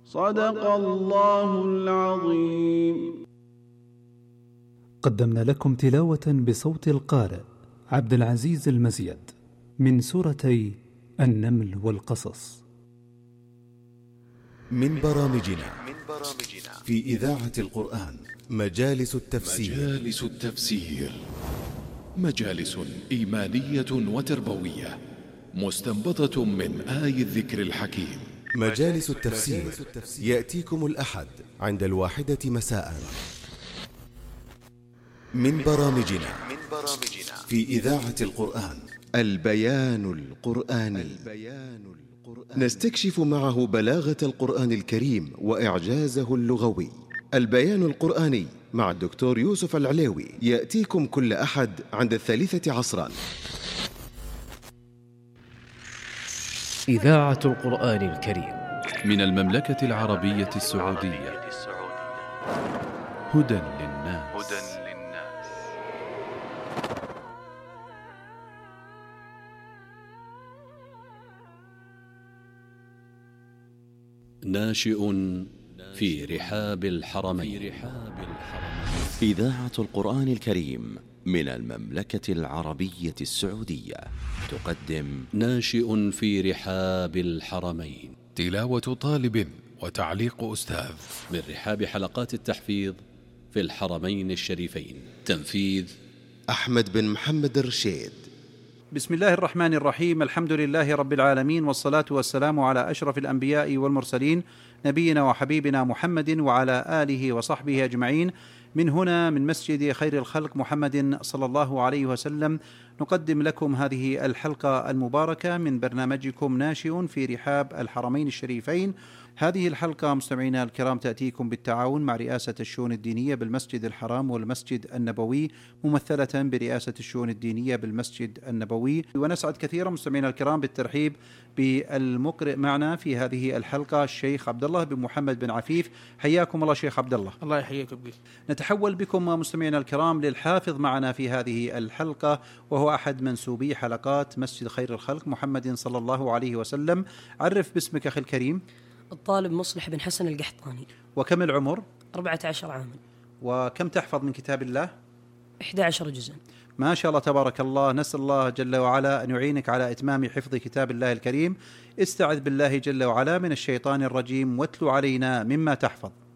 صدق الله العظيم. قدمنا لكم تلاوة بصوت القارئ عبد العزيز المزيد من سورتي النمل والقصص. من برامجنا في إذاعة القرآن مجالس التفسير. مجالس إيمانية وتربوية مستنبطة من آي الذكر الحكيم. مجالس التفسير يأتيكم الأحد عند 1:00 مساء. من برامجنا في إذاعة القرآن البيان القرآني. نستكشف معه بلاغة القرآن الكريم وإعجازه اللغوي. البيان القرآني مع الدكتور يوسف العليوي يأتيكم كل أحد عند 3 عصرا. إذاعة القرآن الكريم من المملكة العربية السعودية. هدى للناس. ناشئ في رحاب الحرمين. إذاعة القرآن الكريم من المملكة العربية السعودية تقدم ناشئ في رحاب الحرمين، تلاوة طالب وتعليق أستاذ من رحاب حلقات التحفيظ في الحرمين الشريفين. تنفيذ أحمد بن محمد الرشيد. بسم الله الرحمن الرحيم. الحمد لله رب العالمين، والصلاة والسلام على أشرف الأنبياء والمرسلين، نبينا وحبيبنا محمد وعلى آله وصحبه أجمعين. من هنا من مسجد خير الخلق محمد صلى الله عليه وسلم نقدم لكم هذه الحلقة المباركة من برنامجكم ناشئ في رحاب الحرمين الشريفين. هذه الحلقة مستمعينا الكرام تأتيكم بالتعاون مع رئاسة الشؤون الدينية بالمسجد الحرام والمسجد النبوي، ممثلة برئاسة الشؤون الدينية بالمسجد النبوي. ونسعد كثيرا مستمعينا الكرام بالترحيب بالمقرئ معنا في هذه الحلقة الشيخ عبد الله بن محمد بن عفيف. حياكم الله شيخ عبد الله. الله يحييك بك. نتحول بكم مستمعينا الكرام للحافظ معنا في هذه الحلقة، وهو أحد منسوبي حلقات مسجد خير الخلق محمد صلى الله عليه وسلم. عرف باسمك أخي الكريم. الطالب مصلح بن حسن القحطاني. وكم العمر؟ 14 عاما. وكم تحفظ من كتاب الله؟ 11 جزءا. ما شاء الله تبارك الله. نسأل الله جل وعلا أن يعينك على إتمام حفظ كتاب الله الكريم. استعذ بالله جل وعلا من الشيطان الرجيم واتل علينا مما تحفظ.